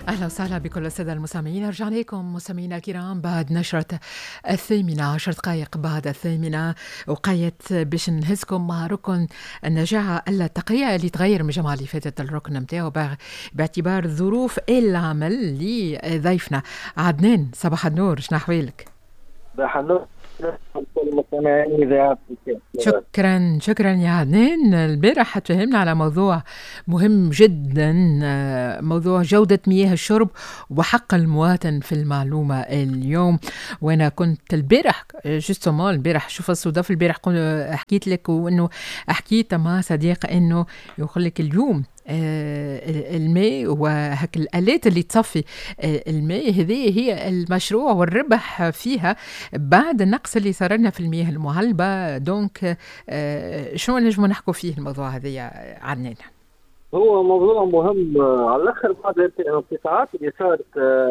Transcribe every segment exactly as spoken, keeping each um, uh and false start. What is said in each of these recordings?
أهلا وسهلا بكل السادة المستمعين. رجعنا لكم مستمعينا الكرام بعد نشرة الثامنة عشر دقائق بعد الثامنة، وقايت باش نهزكم مع ركن النجاعة التقية اللي تغير من الجمعة اللي فاتت الركن نتاعو باعتبار ظروف العمل لضيفنا عدنان. صباح النور، شنو أحوالك؟ صباح النور المستمعين إذاعة. شكرا شكرا يا عدنان. البارح تفهمنا على موضوع مهم جدا، موضوع جودة مياه الشرب وحق المواطن في المعلومة اليوم. وانا كنت البارح جستومون البارح شوف الصدف البارح حكيت لك، وانه حكيت مع صديق انه يقول لك اليوم آه الماء وهك الآلات اللي تصفي آه الماء هذه هي المشروع والربح فيها بعد النقص اللي صار لنا في المياه المعلبة. دونك آه شو نجم نحكوا فيه الموضوع هذا يا عدنان؟ هو موضوع مهم على الاخر بعد الانقطاعات اللي صارت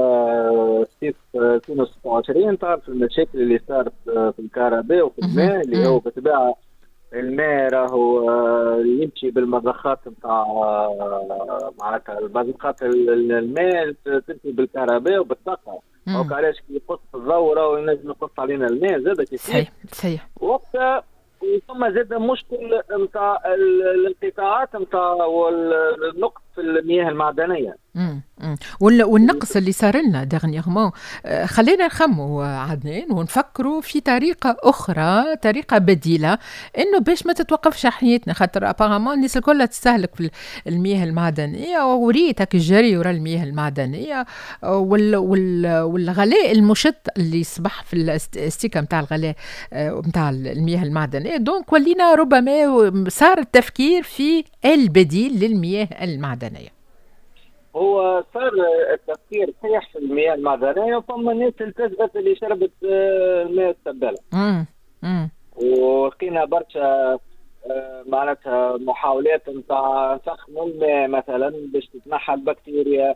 في ألفين وستة وعشرين. تعرف المشاكل اللي صارت في الكهرباء وفي الماء اللي هو بالطبيعه الماء راهو يمشي بالمضخات نتاع معناتها المضخات الماء تمشي بالكهرباء وبالطاقه. دونك علاش كي يقص الضوء راهو ينجم يقص علينا الماء زاد كيف صحيح صحيح. وقتها ثم زاد مشكل نتاع الانقطاعات نتاع والنقص في المياه المعدنيه. امم والنقص اللي صار لنا دغنيغمون خلينا نخموا عدنان ونفكروا في طريقه اخرى، طريقه بديله انه باش ما تتوقفش حياتنا، خاطر ابارامون الناس الكل تستهلك في المياه المعدنيه وريتك الجري ورا المياه المعدنيه وال وال والغلاء المشط اللي صبح في الاستيكه نتاع الغلاء نتاع المياه المعدنيه. دونك ولينا ربما صار التفكير في البديل للمياه المعدنيه. هو صار التفكير صحيح في المياه المعدنيه، وفما ناس التزمت اللي شربت الماء السباله. امم امم ولقينا برشا معناتها محاولات نتاع نسخنوا الماء مثلا باش تتنحى البكتيريا.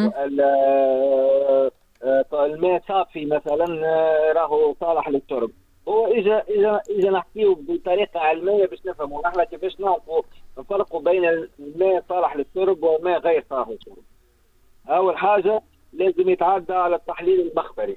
الماء صافي مثلا راهو صالح للشرب. هو اجا اجا اجا نحكيو بطريقه علميه باش نفهموا نحن كيفاش نعرفوا نفرقوا بين الماء صالح للشرب والماء غير صالح للشرب. اول حاجه لازم يتعدى على التحليل المخبري.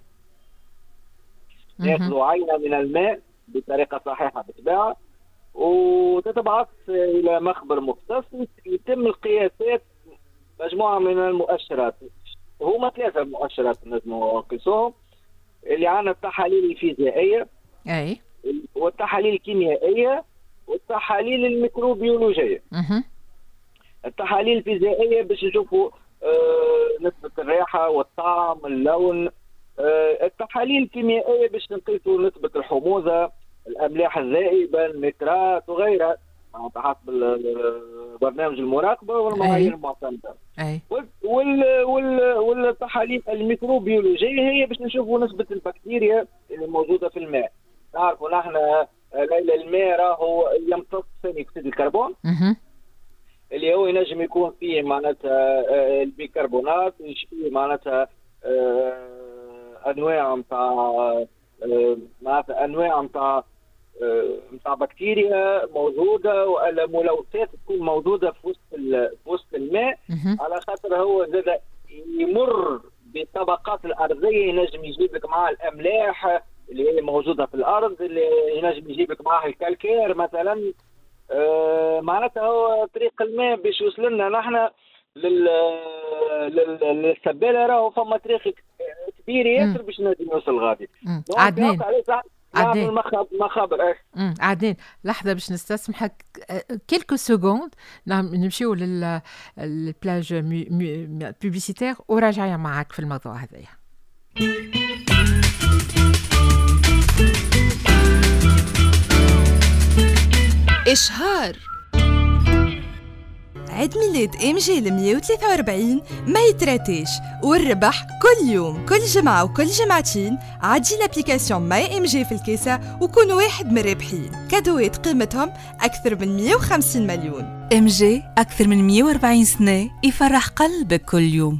ياخذوا عينه من الماء بطريقه صحيحه بالطبيعه وتتبعث الى مخبر مختص يتم القياسات مجموعه من المؤشرات. هما ثلاثه مؤشرات لازم نقيسوهم، اللي عندنا التحاليل الفيزيائيه اي والتحاليل الكيميائيه والتحاليل الميكروبيولوجيه. اها التحاليل الفيزيائيه باش نشوفوا آه نسبه الريحه والطعم اللون. آه التحاليل الكيميائيه باش نقيسوا نسبه الحموضه، الاملاح الذائبه، النترات وغيرها حسب برنامج المراقبه والمعايير المعتمده. اي وال وال والتحاليل الميكروبيولوجيه هي باش نشوفوا نسبه البكتيريا اللي موجوده في الماء. نعرفوا نحن ليلى الماء راهو يمتص ثاني اكسيد الكربون اها اللي هو ينجم يكون فيه معناتها البيكربونات، فيه معناتها انواع نتاع معناتها انواع نتاع نتاع بكتيريا موجوده ولا ملوثات تكون موجوده في وسط في وسط الماء. على خاطر هو زاد يمر بالطبقات الارضيه، ينجم يجيب لك معاه الاملاح اللي هي موجوده في الارض، اللي ينجم يجيب لك معاه الكالكير مثلا. آه معناتها هو طريق الماء باش يوصل لنا نحن لل للسباله راهو فما طريق كبير ياسر باش نجم يوصل غادي. عدنان عدنان مخابر ايه امم عدنان لحظه باش نستسمحك كيلكو سكوند نمشيو للبلاج بوبليسيتير وراجعين معك في الموضوع هذايا. إشهار عيد ميلاد ام جي ل مية وثلاثة وأربعين ما يتراتيش، والربح كل يوم كل جمعة وكل جمعتين. عدي لابليكاسيون ماي ام جي في الكيسة وكون واحد من الرابحين. كادوات قيمتهم أكثر من مية وخمسين مليون. ام جي أكثر من مية وأربعين سنة يفرح قلبك كل يوم.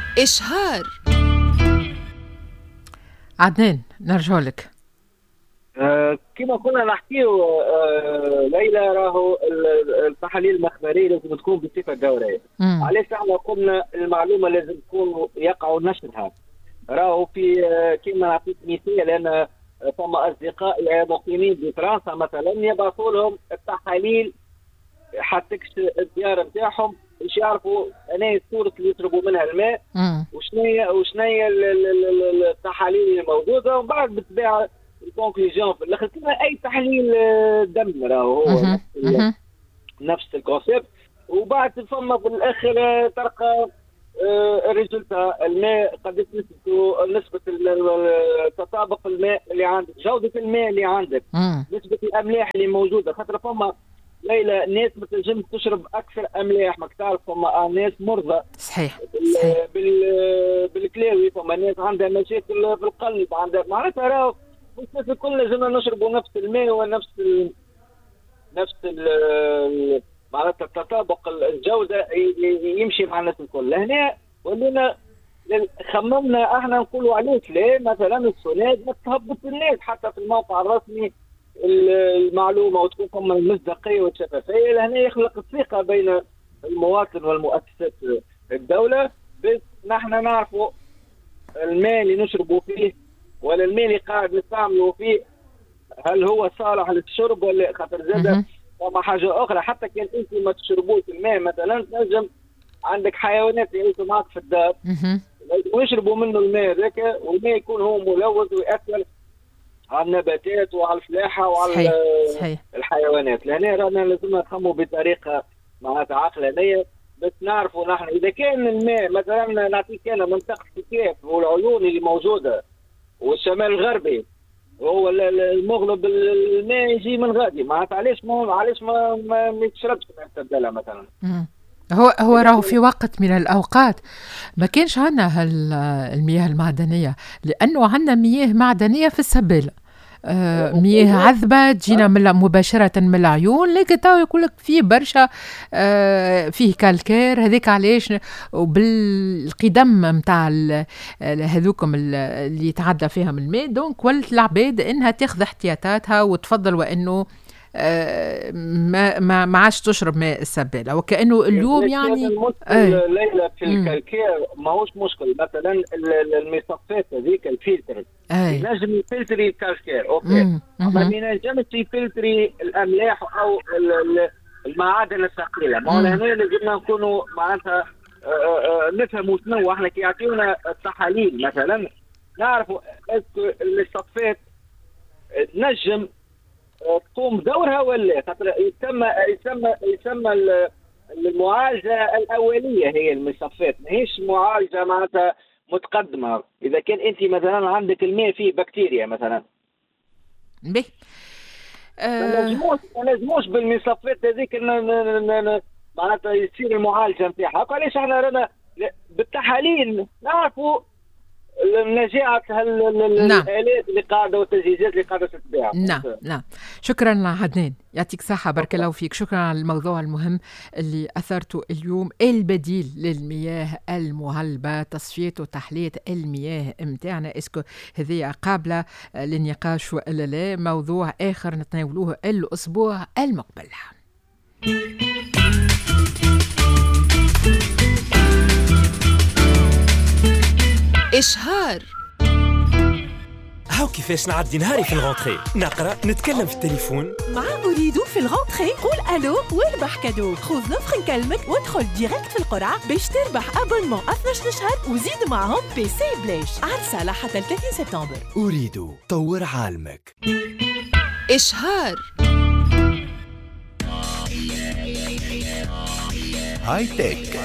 إشهار عدنان نرجع لك. آه كما كنا نحكيه آه ليلى، راهو التحاليل المخبريه لازم تكون بصفه دوريه. علاش احنا قلنا المعلومه لازم تكون يقع نشرها. راهو في آه كما نعطيك مثال، انا فما اصدقائي مقيمين بفرنسا مثلا يبعثوا لهم التحاليل حتى الديار نتاعهم باش يعرفوا انا الصوره اللي يشربوا منها الماء وشنيا وشنيا التحاليل الموجوده، ومن بعد بالطبيعه الكونكلوجيون في الاخر كما اي تحليل دم راهو هو نفس, نفس الكونسيبت. وبعد فما في الاخر تلقى الريزلتا الماء قد نسبته نسبه تطابق الماء اللي عندك، جوده الماء اللي عندك، نسبه الاملاح اللي موجوده. خاطر فما ليلى ناس ما تنجمش تشرب اكثر املاح، ماك تعرف فما ناس مرضى صحيح بال بالكلاوي، فما ناس عندها مشاكل في القلب، عندها معناتها راهو الناس الكل لازمنا نشربوا نفس الماء ونفس ال... نفس ال... معناتها التطابق الجوده يمشي مع الناس الكل. هنا ولينا خممنا احنا نقولوا علاش لا مثلا السوناد ما تهبط الناس حتى في الموقع الرسمي المعلومه وتكون فما المصداقيه والشفافيه، لهنا يخلق الثقه بين المواطن والمؤسسات الدوله، بس نحن نعرفوا الماء اللي نشربوا فيه ولا الماء اللي قاعد نستعملوا فيه هل هو صالح للشرب ولا. خاطر زاد فما حاجه اخرى، حتى كان انت ما تشربوش الماء مثلا تنجم عندك حيوانات يعيشوا معك في الدار ويشربوا منه الماء ذاك، والماء يكون هو ملوث ويأثر على النباتات وعلى الفلاحه وعلى صحيح. صحيح. الحيوانات. لهنا رانا لازم نخموا بطريقه معناتها عقلانيه، بس نعرفوا نحن اذا كان الماء مثلا نعطيك انا منطقه الكيف والعيون اللي موجوده والشمال الغربي هو المغلب الماء يجي من غادي، معناتها علاش ما علاش ما ما يتشربش من التبدله مثلا. هو هو راهو في وقت من الاوقات ما كانش عندنا المياه المعدنيه، لانه عندنا مياه معدنيه في السباله، آه مياه عذبه تجينا من مباشره من العيون، لكن تو يقول لك فيه برشا آه فيه كالكير هذيك علاش، وبالقدم نتاع هذوكم اللي يتعدى فيهم الماء، دونك ولت العباد انها تاخذ احتياطاتها وتفضل وانه آه ما ما ما عادش تشرب ماء السباله، وكانه اليوم يعني المشكل ليلى في الكالكير ماهوش مشكل. مثلا المصفات هذيك الفلتر ينجم يفلتري الكالكير اوكي، ما ينجمش يفلتري الاملاح او المعادن الثقيله. ما هنا لازمنا نكونوا معناتها نفهموا شنو احنا كي يعطيونا التحاليل مثلا نعرفوا المصفات تنجم تقوم دورها ولا. خاطر يسمى يسمى يسمى المعالجه الاوليه هي المصفات، ماهيش معالجه معناتها متقدمه. اذا كان انت مثلا عندك الماء فيه بكتيريا مثلا به ما نجموش ما نجموش بالمصفات هذيك معناتها يصير المعالجه نتاعها. علاش احنا رانا بالتحاليل نعرفوا نجاعة الآلات اللي قاعدة والتجهيزات اللي قاعدة تتباع. نعم نعم. شكرا عدنان، يعطيك صحة، بارك الله فيك. شكرا على الموضوع المهم اللي أثرته اليوم، البديل للمياه المعلبة، تصفية وتحلية المياه متاعنا، اسكو هذه قابلة للنقاش ولا لا؟ موضوع آخر نتناولوه الأسبوع المقبل. إشهار. هاو كيفاش نعدي نهاري في الغونتري، نقرا نتكلم في التليفون مع أريد في الغونتري. قول ألو واربح كادو، خذ نوفر نكلمك وادخل ديريكت في القرعة باش تربح أبونمون اثنا عشر شهر وزيد معهم بي سي بلاش. عرسة حتى ثلاثين سبتمبر. أريد طور عالمك. إشهار. هاي تك.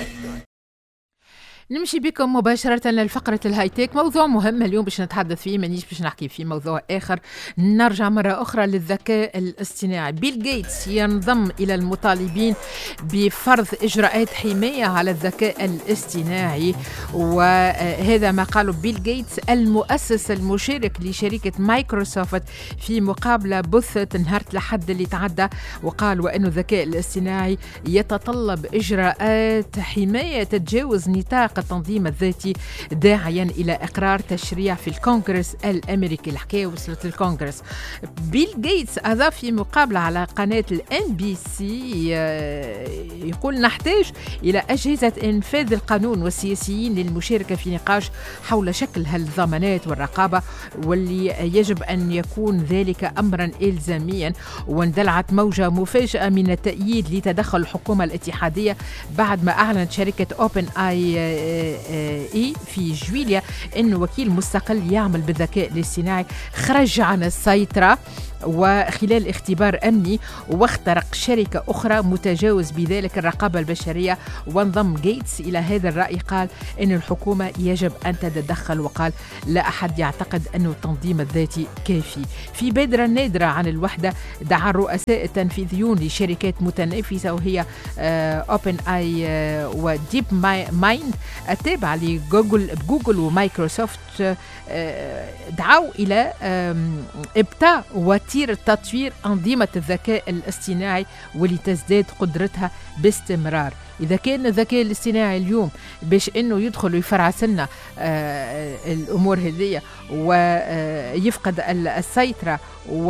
نمشي بكم مباشرة للفقرة الهاي تيك، موضوع مهم اليوم باش نتحدث فيه، مانيش باش نحكي فيه موضوع آخر. نرجع مرة أخرى للذكاء الاصطناعي. بيل غيتس ينضم إلى المطالبين بفرض إجراءات حماية على الذكاء الاصطناعي، وهذا ما قاله بيل غيتس المؤسس المشارك لشركة مايكروسوفت في مقابلة بثت نهار الأحد اللي تعدى، وقال وأن الذكاء الاصطناعي يتطلب إجراءات حماية تتجاوز نطاق التنظيم الذاتي داعيا إلى إقرار تشريع في الكونغرس الأمريكي. الحكاية وصلت للكونغرس. بيل غيتس أضاف في مقابلة على قناة الإن بي سي يقول نحتاج إلى أجهزة إنفاذ القانون والسياسيين للمشاركة في نقاش حول شكل هالضمانات والرقابة، واللي يجب أن يكون ذلك أمرا إلزاميا. واندلعت موجة مفاجئة من التأييد لتدخل الحكومة الاتحادية بعد ما أعلنت شركة أوبن آي إي في جويليا أن وكيل مستقل يعمل بالذكاء الاصطناعي خرج عن السيطرة وخلال اختبار أمني واخترق شركة أخرى متجاوز بذلك الرقابة البشرية. وانضم غيتس إلى هذا الرأي، قال أن الحكومة يجب أن تتدخل، وقال لا أحد يعتقد أن التنظيم الذاتي كافي. في بادرة نادرة عن الوحدة دعا الرؤساء التنفيذيون لشركات متنافسة وهي أوبن آي وديب مايند التابعة لجوجل جوجل ومايكروسوفت، دعوا إلى إبطاء وتيرة تطوير أنظمة الذكاء الاصطناعي ولتزداد قدرتها باستمرار. إذا كان الذكاء الاصطناعي اليوم باش إنه يدخل ويفرعس لنا الأمور هذه ويفقد السيطرة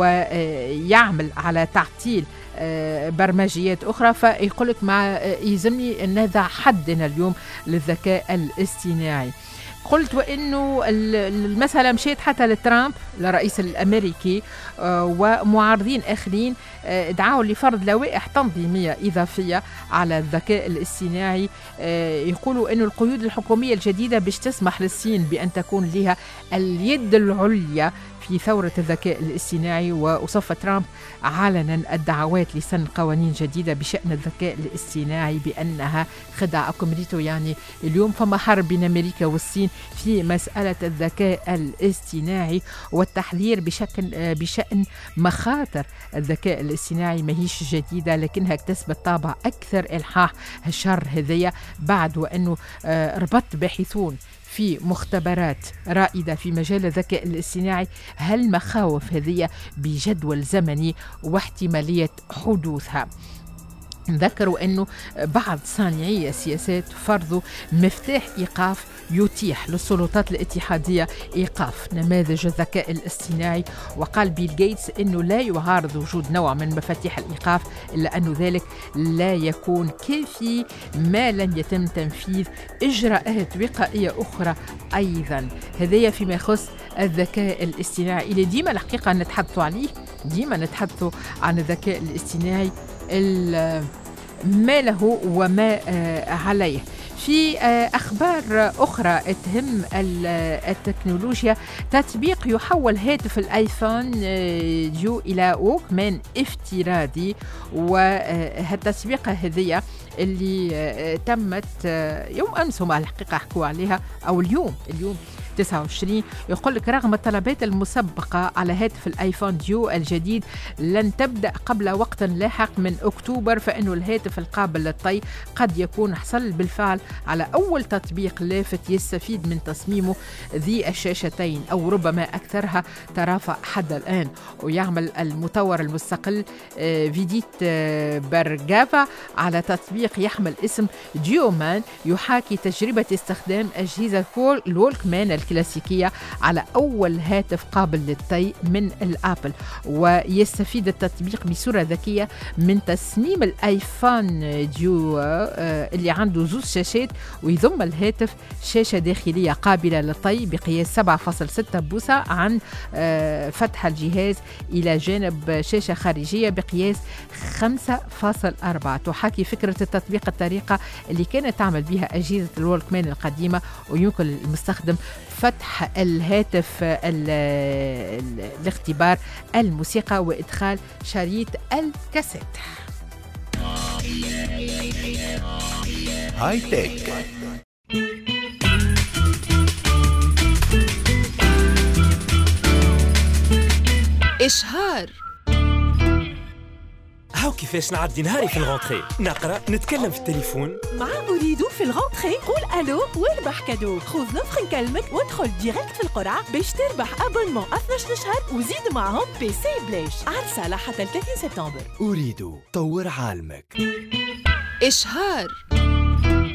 ويعمل على تعطيل برمجيات أخرى، فيقولك مع يلزمني أن هذا حدنا اليوم للذكاء الاصطناعي. قلت وإنه المسألة مشيت حتى لترامب الرئيس الأمريكي ومعارضين آخرين دعاوا لفرض لوائح تنظيمية إضافية على الذكاء الاصطناعي. يقولوا أن القيود الحكومية الجديدة باش تسمح للصين بأن تكون لها اليد العليا في ثورة الذكاء الاصطناعي. وصف ترامب علنا الدعوات لسن قوانين جديدة بشأن الذكاء الاصطناعي بأنها خدعة. أكمريتو يعني اليوم فما حرب بين أمريكا والصين في مسألة الذكاء الاصطناعي والتحذير بشكل بشأن مخاطر الذكاء الاصطناعي ماهيش جديدة، لكنها اكتسبت طابع أكثر إلحاح الشر هذية بعد وأنه ربط باحثون في مختبرات رائدة في مجال الذكاء الاصطناعي هالمخاوف هذه بجدول زمني واحتمالية حدوثها. نذكروا أنه بعض صانعي السياسات فرضوا مفتاح إيقاف يتيح للسلطات الاتحادية إيقاف نماذج الذكاء الاصطناعي. وقال بيل غيتس أنه لا يعارض وجود نوع من مفاتيح الإيقاف، إلا أن ذلك لا يكون كافي ما لن يتم تنفيذ إجراءات وقائية أخرى أيضا. هذا فيما يخص الذكاء الاصطناعي اللي ديما الحقيقة نتحدثوا عليه، ديما نتحدثوا عن الذكاء الاصطناعي ما له وما عليه. في أخبار أخرى تهم التكنولوجيا، تطبيق يحول هاتف الآيفون ديو إلى ووكمان افتراضي، وهالتطبيقة هذه اللي تمت يوم أمس هم الحقيقة حكوا عليها أو اليوم اليوم تسعة وعشرين، يقول لك رغم الطلبات المسبقة على هاتف الآيفون ديو الجديد لن تبدأ قبل وقت لاحق من أكتوبر، فإنه الهاتف القابل للطي قد يكون حصل بالفعل على أول تطبيق لافت يستفيد من تصميمه ذي الشاشتين أو ربما أكثرها ترافع حد الآن. ويعمل المطور المستقل فيديت برغافا على تطبيق يحمل اسم ديومان يحاكي تجربة استخدام أجهزة الوالكمان الكلاسيكية على أول هاتف قابل للطي من الآبل. ويستفيد التطبيق بصورة ذكية من تصميم الآيفون ديو اللي عنده زوج شاشات، ويضم الهاتف شاشة داخلية قابلة للطي بقياس سبعة فاصلة ستة بوصة عن فتح الجهاز إلى جانب شاشة خارجية بقياس خمسة فاصلة أربعة. تحاكي فكرة التطبيق الطريقة اللي كانت تعمل بها أجهزة الوالكمان القديمة، ويمكن للمستخدم فتح الهاتف لاختبار الموسيقى وإدخال شريط الكاسيت. هاي تك إشهار. هاو كيفاش نعدي نهاري في الغونتري، نقرا نتكلم في التليفون مع أريد في الغونتري. قول ألو واربح كادو. خذ نوفر نكلمك وادخل ديريكت في القرعة باش تربح أبونمون اثناش شهر وزيد معهم بي سي بلاش. عرسة لحتى ثلاثين سبتمبر. أريد طور عالمك. إشهار.